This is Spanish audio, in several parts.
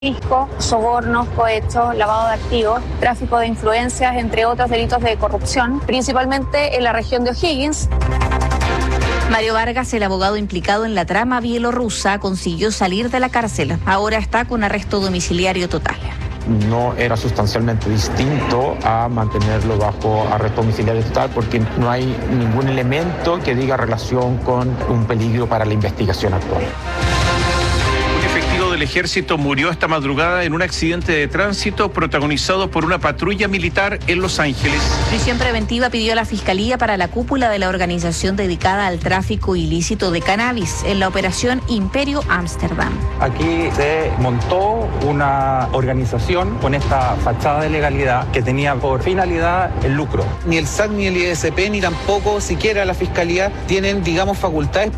fisco, sobornos, cohechos, lavado de activos, tráfico de influencias, entre otros delitos de corrupción, principalmente en la región de O'Higgins. Mario Vargas, el abogado implicado en la trama bielorrusa, consiguió salir de la cárcel. Ahora está con arresto domiciliario total. No era sustancialmente distinto a mantenerlo bajo arresto domiciliario total porque no hay ningún elemento que diga relación con un peligro para la investigación actual. El ejército murió esta madrugada en un accidente de tránsito protagonizado por una patrulla militar en Los Ángeles. Prisión preventiva pidió la Fiscalía para la cúpula de la organización dedicada al tráfico ilícito de cannabis en la operación Imperio Ámsterdam. Aquí se montó una organización con esta fachada de legalidad que tenía por finalidad el lucro. Ni el SAC ni el ISP ni tampoco siquiera la Fiscalía tienen, digamos, facultades.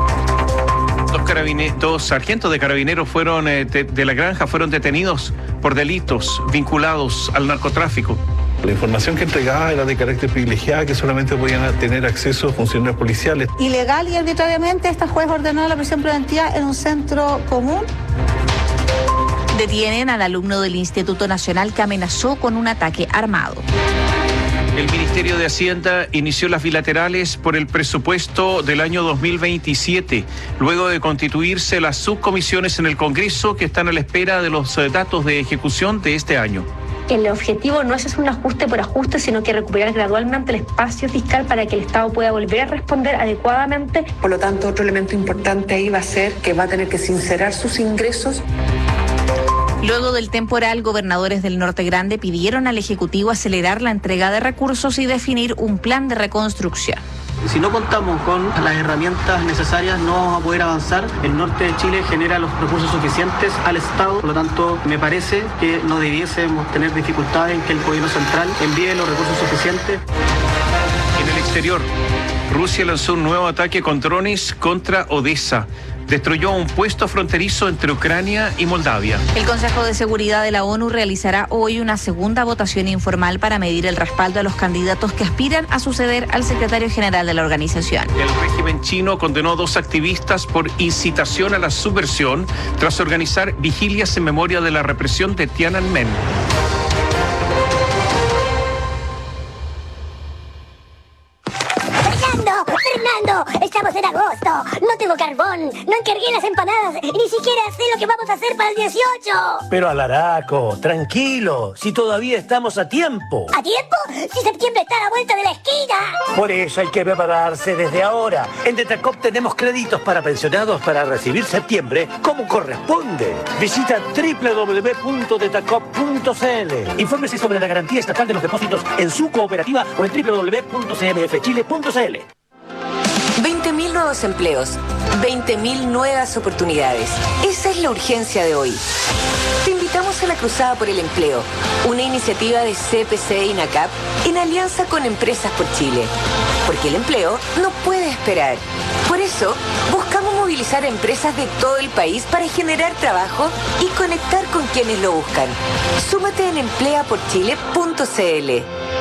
Dos sargentos de carabineros de la granja fueron detenidos por delitos vinculados al narcotráfico. La información que entregaba era de carácter privilegiada, que solamente podían tener acceso funcionarios policiales. Ilegal y arbitrariamente, esta juez ordenó la prisión preventiva en un centro común. Detienen al alumno del Instituto Nacional que amenazó con un ataque armado. El Ministerio de Hacienda inició las bilaterales por el presupuesto del año 2027, luego de constituirse las subcomisiones en el Congreso que están a la espera de los datos de ejecución de este año. El objetivo no es hacer un ajuste por ajuste, sino que recuperar gradualmente el espacio fiscal para que el Estado pueda volver a responder adecuadamente. Por lo tanto, otro elemento importante ahí va a ser que va a tener que sincerar sus ingresos. Luego del temporal, gobernadores del Norte Grande pidieron al Ejecutivo acelerar la entrega de recursos y definir un plan de reconstrucción. Si no contamos con las herramientas necesarias, no vamos a poder avanzar. El norte de Chile genera los recursos suficientes al Estado, por lo tanto, me parece que no debiésemos tener dificultades en que el gobierno central envíe los recursos suficientes. En el exterior, Rusia lanzó un nuevo ataque con drones contra Odessa. Destruyó un puesto fronterizo entre Ucrania y Moldavia. El Consejo de Seguridad de la ONU realizará hoy una segunda votación informal para medir el respaldo a los candidatos que aspiran a suceder al secretario general de la organización. El régimen chino condenó a 2 activistas por incitación a la subversión tras organizar vigilias en memoria de la represión de Tiananmen. Fernando, estamos en agosto. No tengo carbón, no encargué las empanadas y ni siquiera sé lo que vamos a hacer para el 18. Pero Alaraco, tranquilo, si todavía estamos a tiempo. ¿A tiempo? Si septiembre está a la vuelta de la esquina. Por eso hay que prepararse desde ahora. En Detacop tenemos créditos para pensionados para recibir septiembre como corresponde. Visita www.detacop.cl. Infórmese sobre la garantía estatal de los depósitos en su cooperativa o en www.cmfchile.cl. 20.000 nuevos empleos, 20.000 nuevas oportunidades. Esa es la urgencia de hoy. Te invitamos a la Cruzada por el Empleo, una iniciativa de CPC e INACAP en alianza con Empresas por Chile. Porque el empleo no puede esperar. Por eso, buscamos movilizar a empresas de todo el país para generar trabajo y conectar con quienes lo buscan. Súmate en empleaporchile.cl.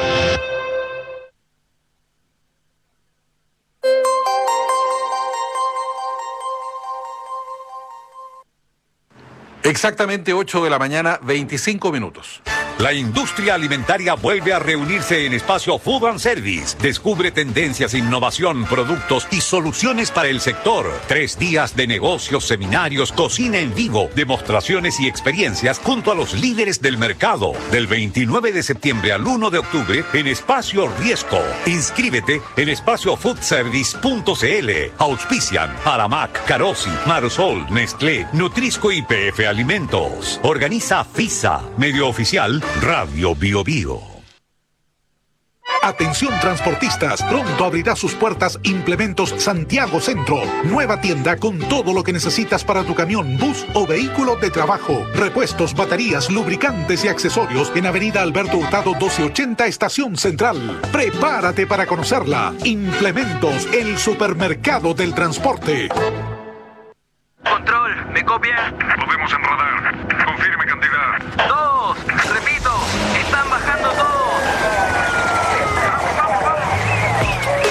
Exactamente 8 de la mañana, 25 minutos. La industria alimentaria vuelve a reunirse en Espacio Food and Service. Descubre tendencias, innovación, productos y soluciones para el sector. 3 días de negocios, seminarios, cocina en vivo, demostraciones y experiencias junto a los líderes del mercado. Del 29 de septiembre al 1 de octubre en Espacio Riesco. Inscríbete en espaciofoodservice.cl. Auspician Aramac, Carosi, Marosol, Nestlé, Nutrisco y PF Alimentos. Organiza FISA, medio oficial Radio Bio Bio. Atención transportistas, pronto abrirá sus puertas Implementos Santiago Centro. Nueva tienda con todo lo que necesitas para tu camión, bus o vehículo de trabajo. Repuestos, baterías, lubricantes y accesorios en Avenida Alberto Hurtado 1280, Estación Central. Prepárate para conocerla. Implementos, el supermercado del transporte. Control, ¿me copia? Lo vemos en radar. Confirme cantidad. 2, repito, están bajando todos.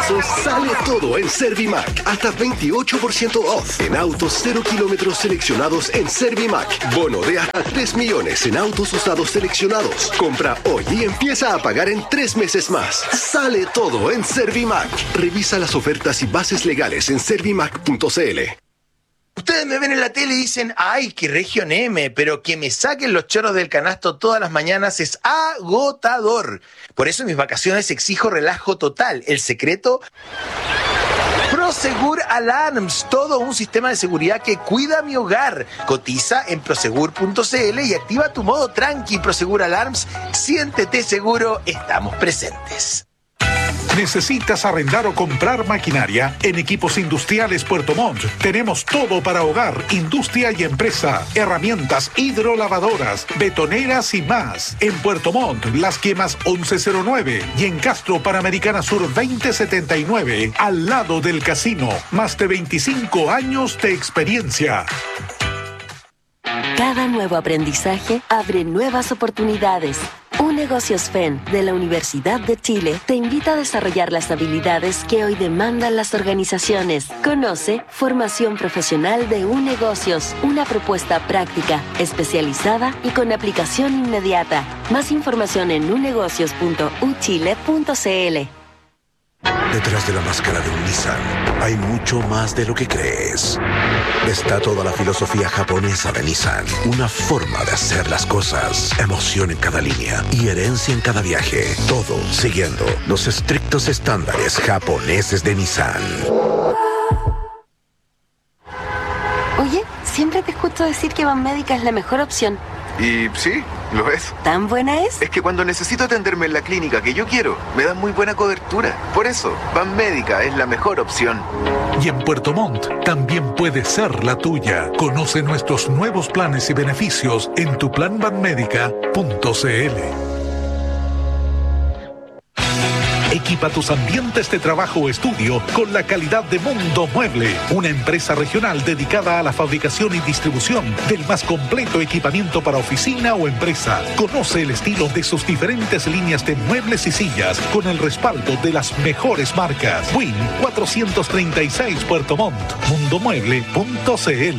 marzo sale todo en Servimac. Hasta 28% off en autos 0 kilómetros seleccionados en Servimac. Bono de hasta 3 millones en autos usados seleccionados. Compra hoy y empieza a pagar en 3 meses más. Sale todo en Servimac. Revisa las ofertas y bases legales en servimac.cl. Ustedes me ven en la tele y dicen, ¡ay, qué región M! Pero que me saquen los chorros del canasto todas las mañanas es agotador. Por eso en mis vacaciones exijo relajo total. El secreto... Prosegur Alarms, todo un sistema de seguridad que cuida mi hogar. Cotiza en prosegur.cl y activa tu modo tranqui. Prosegur Alarms, siéntete seguro, estamos presentes. ¿Necesitas arrendar o comprar maquinaria? En Equipos Industriales Puerto Montt tenemos todo para hogar, industria y empresa. Herramientas hidrolavadoras, betoneras y más. En Puerto Montt, Las Quemas 1109 y en Castro Panamericana Sur 2079, al lado del casino. Más de 25 años de experiencia. Cada nuevo aprendizaje abre nuevas oportunidades. UNegocios FEN de la Universidad de Chile te invita a desarrollar las habilidades que hoy demandan las organizaciones. Conoce Formación Profesional de UNegocios, una propuesta práctica, especializada y con aplicación inmediata. Más información en unegocios.uchile.cl. Detrás de la máscara de un Nissan hay mucho más de lo que crees. Está toda la filosofía japonesa de Nissan, una forma de hacer las cosas, emoción en cada línea y herencia en cada viaje, todo siguiendo los estrictos estándares japoneses de Nissan. Oye, siempre te escucho decir que Banmédica es la mejor opción. Y sí, lo es. ¿Tan buena es? Es que cuando necesito atenderme en la clínica que yo quiero, me dan muy buena cobertura. Por eso, Banmédica es la mejor opción. Y en Puerto Montt también puede ser la tuya. Conoce nuestros nuevos planes y beneficios en tuplanbanmedica.cl. Equipa tus ambientes de trabajo o estudio con la calidad de Mundo Mueble, una empresa regional dedicada a la fabricación y distribución del más completo equipamiento para oficina o empresa. Conoce el estilo de sus diferentes líneas de muebles y sillas con el respaldo de las mejores marcas. Win 436 Puerto Montt, mundomueble.cl.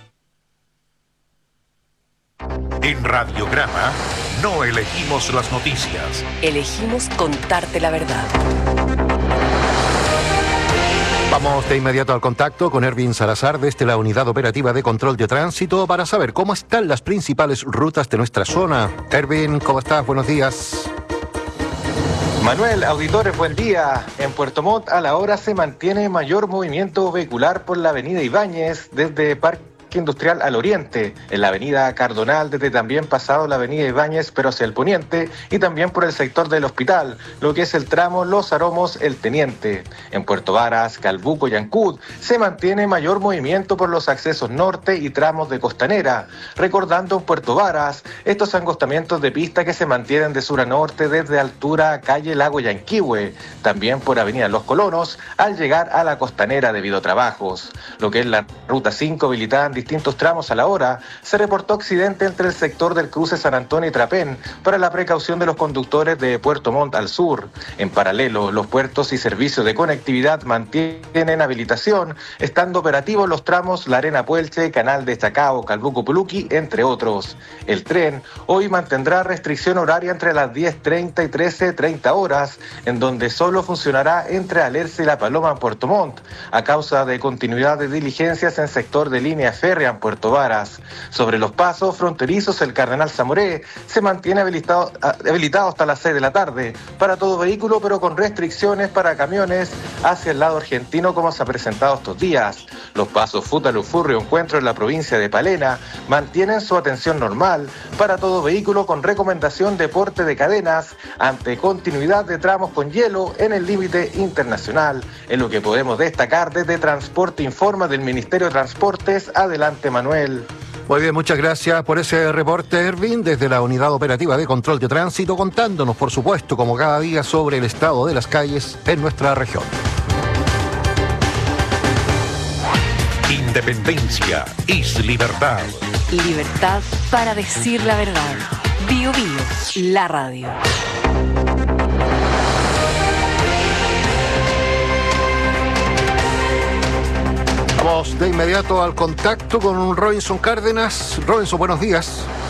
En Radiograma no elegimos las noticias. Elegimos contarte la verdad. Vamos de inmediato al contacto con Erwin Salazar desde la Unidad Operativa de Control de Tránsito para saber cómo están las principales rutas de nuestra zona. Erwin, ¿cómo estás? Buenos días. Manuel, auditores, buen día. En Puerto Montt a la hora se mantiene mayor movimiento vehicular por la avenida Ibáñez desde Parque Industrial al oriente, en la avenida Cardonal desde también pasado la avenida Ibáñez pero hacia el poniente y también por el sector del hospital, lo que es el tramo Los Aromos El Teniente. En Puerto Varas, Calbuco y Ancud se mantiene mayor movimiento por los accesos norte y tramos de Costanera, recordando en Puerto Varas estos angostamientos de pista que se mantienen de sur a norte desde altura a calle Lago Yanquihue, también por avenida Los Colonos al llegar a la Costanera debido a trabajos. Lo que es la ruta 5 habilitada en distintos tramos a la hora, se reportó accidente entre el sector del cruce San Antonio y Trapén para la precaución de los conductores de Puerto Montt al sur. En paralelo, los puertos y servicios de conectividad mantienen habilitación, estando operativos los tramos La Arena Puelche, Canal de Chacao, Calbuco Puluqui, entre otros. El tren hoy mantendrá restricción horaria entre las 10:30 y 13:30 horas, en donde solo funcionará entre Alerce y La Paloma en Puerto Montt, a causa de continuidad de diligencias en sector de línea férrea en Puerto Varas. Sobre los pasos fronterizos, el Cardenal Zamoré se mantiene habilitado hasta las 6 de la tarde para todo vehículo, pero con restricciones para camiones hacia el lado argentino, como se ha presentado estos días. Los pasos Futalufurrio Encuentro en la provincia de Palena mantienen su atención normal para todo vehículo con recomendación de porte de cadenas ante continuidad de tramos con hielo en el límite internacional. Es lo que podemos destacar desde Transporte Informa del Ministerio de Transportes. Adelante, Manuel. Muy bien, muchas gracias por ese reporte, Erwin, desde la Unidad Operativa de Control de Tránsito, contándonos, por supuesto, como cada día, sobre el estado de las calles en nuestra región. Independencia es libertad. Libertad para decir la verdad. Bio Bio, la radio. Vamos de inmediato al contacto con Robinson Cárdenas. Robinson, buenos días.